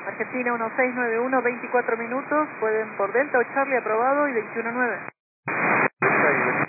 Argentina 1691, 24 minutos, pueden por Delta o Charlie aprobado y 21.9.